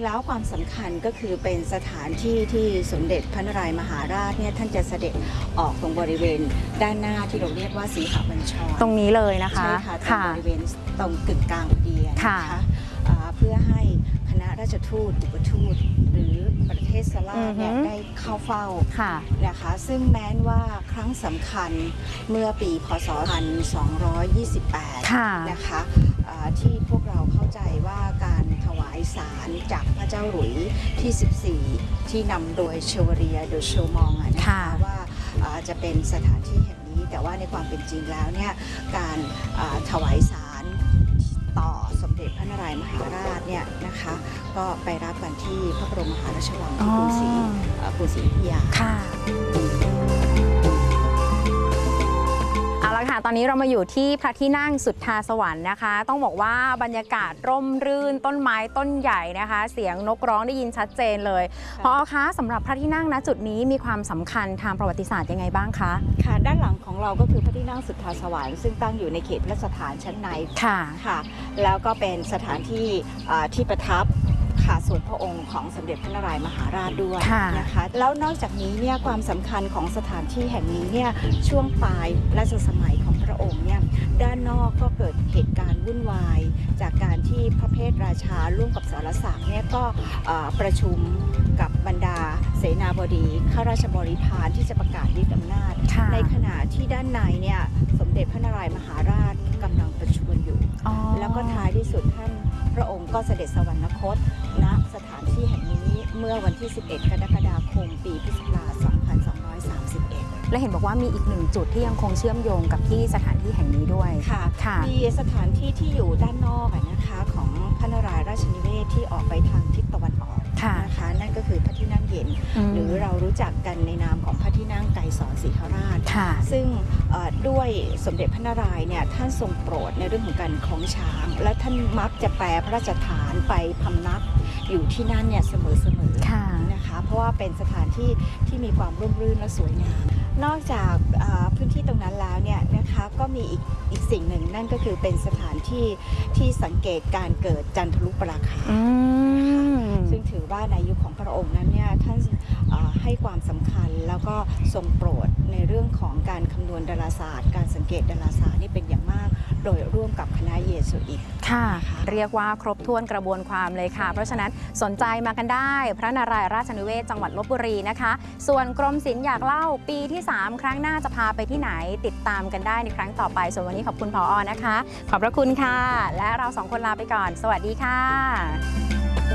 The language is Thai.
แล้วความสำคัญก็คือเป็นสถานที่ที่สมเด็จพระนารายมหาราชเนี่ยท่านจะเสด็จออกตรงบริเวณด้านหน้าที่เราเรียกว่าสีหบัญชรตรงนี้เลยนะคะใช่ค่ะตรงบริเวณตรงกึ่งกลางพอดีนะคะเพื่อให้คณะราชทูตอุปทูตหรือประเทศสลาฟเนี่ยได้เข้าเฝ้านะคะซึ่งแม้ว่าครั้งสำคัญเมื่อปีพศ1228นะคะที่พวกเราเข้าใจว่าการถวายสารจากพระเจ้าหลุยที่ 14ที่นำโดยเชวเรียเดอโชมองนะคะว่าจะเป็นสถานที่แห่งนี้แต่ว่าในความเป็นจริงแล้วเนี่ยการถวายสารต่อสมเด็จพระนารายมหาราชเนี่ยนะคะก็ไปรับกันที่พระบรมมหาราชวังที่กรุงศรีอยุธยาเอาละค่ะตอนนี้เรามาอยู่ที่พระที่นั่งสุทธาสวรรค์นะคะต้องบอกว่าบรรยากาศร่มรื่นต้นไม้ต้นใหญ่นะคะเสียงนกร้องได้ยินชัดเจนเลยพอคะสำหรับพระที่นั่งณจุดนี้มีความสำคัญทางประวัติศาสตร์ยังไงบ้างคะค่ะด้านหลังของเราก็คือพระที่นั่งสุทธาสวรรค์ซึ่งตั้งอยู่ในเขตพระราชฐานชั้นในค่ะแล้วก็เป็นสถานที่ที่ประทับส่วนพระองค์ของสมเด็จพระนารายมหาราชด้วยนะคะแล้วนอกจากนี้เนี่ยความสำคัญของสถานที่แห่งนี้เนี่ยช่วงปลายรัชสมัยของพระองค์เนี่ยด้านนอกก็เกิดเหตุการณ์วุ่นวายจากการที่พระเพทราชาร่วมกับสรศักดิ์เนี่ยก็ประชุมกับบรรดาเสนาบดีข้าราชบริพารที่จะประกาศยึดอำนาจในขณะที่ด้านในเนี่ยสมเด็จพระนารายมหาราชกำลังประชวรอยู่แล้วก็ท้ายที่สุดท่านพระองค์ก็เสด็จสวรรคตณสถานที่แห่งนี้เมื่อวันที่ 11 กรกฎาคม ปีพุทธศักราช 2231 และเห็นบอกว่ามีอีกหนึ่งจุดที่ยังคงเชื่อมโยงกับที่สถานที่แห่งนี้ด้วยค่ะมีสถานที่ที่อยู่ด้านนอกนะคะของพระนารายราชนิเวศที่ออกไปทางทิศตะวันออกนะคะนั่นก็คือพระที่นั่งเย็นหรือเรารู้จักกันในนามของพระที่นั่งไกรสอนสีหราชซึ่งด้วยสมเด็จพระนารายณ์เนี่ยท่านทรงโปรดในเรื่องของการคล้องช้างและท่านมักจะแปรพระราชฐานไปพำนักอยู่ที่นั่นเนี่ยเสมอนะคะเพราะว่าเป็นสถานที่ที่มีความร่มรื่นและสวยงามนอกจากพื้นที่ตรงนั้นแล้วเนี่ยนะคะก็มีอีกสิ่งหนึ่งนั่นก็คือเป็นสถานที่ที่สังเกตการเกิดจันทรุปราคาซึ่งถือว่าในยุคของพระองค์นั้นเนี่ยท่านให้ความสำคัญแล้วก็ทรงโปรดในเรื่องของการคำนวณดาราศาสตร์การสังเกตดาราศาสตร์นี่เป็นอย่างมากโดยร่วมกับคณะเยสุอิตค่ะเรียกว่าครบถ้วนกระบวนความเลยค่ะเพราะฉะนั้นสนใจมากันได้พระนารายณ์ราชนิเวศจังหวัดลพบุรีนะคะส่วนกรมศิลป์อยากเล่าปีที่3ครั้งหน้าจะพาไปที่ไหนติดตามกันได้ในครั้งต่อไปส่วนวันนี้ขอบคุณผอ.นะคะขอบพระคุณค่ะและเรา2คนลาไปก่อนสวัสดีค่ะ